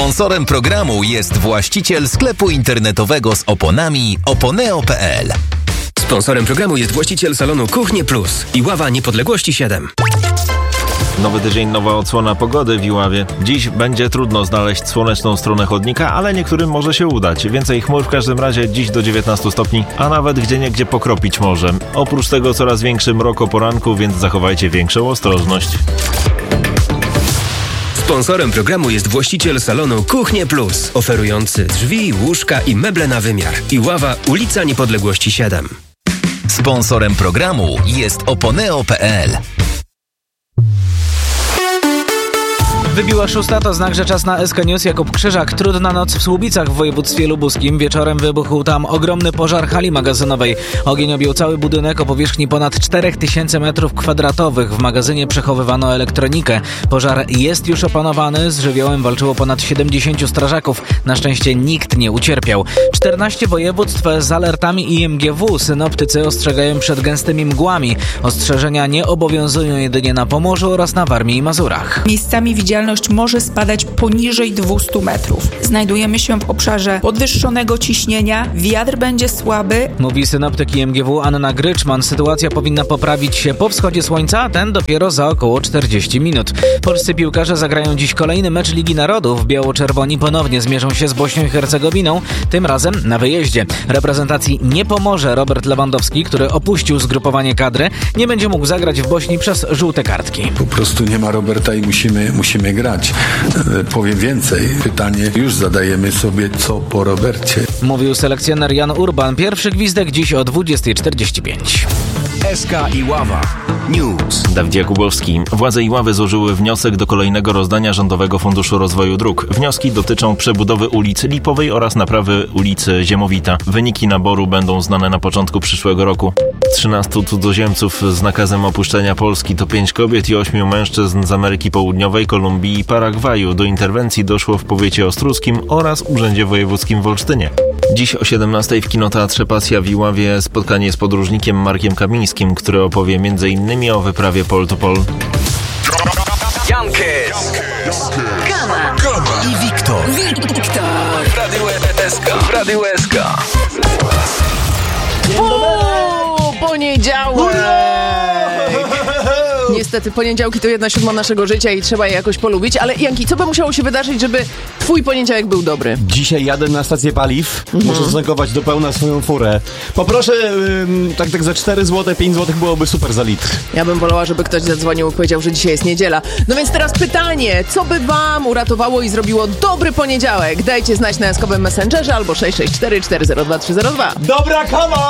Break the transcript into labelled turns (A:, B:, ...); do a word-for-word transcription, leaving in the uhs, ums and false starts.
A: Sponsorem programu jest właściciel sklepu internetowego z oponami oponeo kropka pe el.
B: Sponsorem programu jest właściciel salonu Kuchnie Plus i Ława Niepodległości siedem.
C: Nowy tydzień, nowa odsłona pogody w Iławie. Dziś będzie trudno znaleźć słoneczną stronę chodnika, ale niektórym może się udać. Więcej chmur w każdym razie dziś do dziewiętnastu stopni, a nawet gdzieniegdzie pokropić może. Oprócz tego coraz większy mrok o poranku, więc zachowajcie większą ostrożność.
B: Sponsorem programu jest właściciel salonu Kuchnie Plus, oferujący drzwi, łóżka i meble na wymiar. Iława, ulica Niepodległości siedem.
A: Sponsorem programu jest oponeo kropka pe el.
D: Wybiła szósta, to znak, że czas na S K News. Jakub Krzyżak. Trudna noc w Słubicach w województwie lubuskim. Wieczorem wybuchł tam ogromny pożar hali magazynowej. Ogień objął cały budynek o powierzchni ponad cztery tysiące metrów kwadratowych. W magazynie przechowywano elektronikę. Pożar jest już opanowany. Z żywiołem walczyło ponad siedemdziesięciu strażaków. Na szczęście nikt nie ucierpiał. czternaście województw z alertami I M G W. Synoptycy ostrzegają przed gęstymi mgłami. Ostrzeżenia nie obowiązują jedynie na Pomorzu oraz na Warmii i Mazurach.
E: Miejscami widzialność może spadać poniżej dwieście metrów. Znajdujemy się w obszarze podwyższonego ciśnienia, wiatr będzie słaby.
D: Mówi synoptyk I M G W Anna Gryczman. Sytuacja powinna poprawić się po wschodzie słońca, a ten dopiero za około czterdzieści minut. Polscy piłkarze zagrają dziś kolejny mecz Ligi Narodów. Biało-czerwoni ponownie zmierzą się z Bośnią i Hercegowiną, tym razem na wyjeździe. Reprezentacji nie pomoże Robert Lewandowski, który opuścił zgrupowanie kadry. Nie będzie mógł zagrać w Bośni przez żółte kartki.
F: Po prostu nie ma Roberta i musimy, musimy grać. Powiem więcej. Pytanie już zadajemy sobie, co po Robercie.
D: Mówił selekcjoner Jan Urban. Pierwszy gwizdek dziś o dwudziesta czterdzieści pięć.
B: S K Iława News.
C: Dawid Jakubowski. Władze Iławy złożyły wniosek do kolejnego rozdania Rządowego Funduszu Rozwoju Dróg. Wnioski dotyczą przebudowy ulicy Lipowej oraz naprawy ulicy Ziemowita. Wyniki naboru będą znane na początku przyszłego roku. trzynastu cudzoziemców z nakazem opuszczenia Polski to pięć kobiet i ośmiu mężczyzn z Ameryki Południowej, Kolumbii i Paragwaju. Do interwencji doszło w powiecie ostruskim oraz Urzędzie Wojewódzkim w Olsztynie. Dziś o siedemnastej w Kinoteatrze Pasja w Iławie spotkanie z podróżnikiem Markiem Kamińskim, który opowie między innymi o wyprawie pol to pol.
B: Jankes,
A: Gama i Wiktor.
B: Wiktor w Radiu S K. W Radiu S K.
G: Uuu, poniedziałek! Niestety poniedziałki to jedna siódma naszego życia i trzeba je jakoś polubić, ale Janki, co by musiało się wydarzyć, żeby twój poniedziałek był dobry?
H: Dzisiaj jadę na stację paliw, mhm. muszę zatankować do pełna swoją furę. Poproszę ym, tak, tak za cztery złote, pięć złotych byłoby super za litr.
G: Ja bym wolała, żeby ktoś zadzwonił i powiedział, że dzisiaj jest niedziela. No więc teraz pytanie, co by wam uratowało i zrobiło dobry poniedziałek? Dajcie znać na jaskowym Messengerze albo sześć sześć cztery cztery zero dwa trzy zero dwa.
H: Dobra kawa!